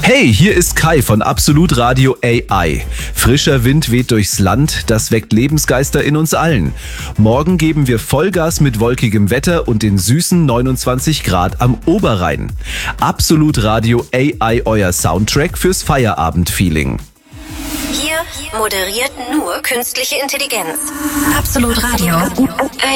Hey, hier ist Kai von Absolut Radio AI. Frischer Wind weht durchs Land, das weckt Lebensgeister in uns allen. Morgen geben wir Vollgas mit wolkigem Wetter und den süßen 29 Grad am Oberrhein. Absolut Radio AI, euer Soundtrack fürs Feierabendfeeling. Hier moderiert nur künstliche Intelligenz. Absolut Radio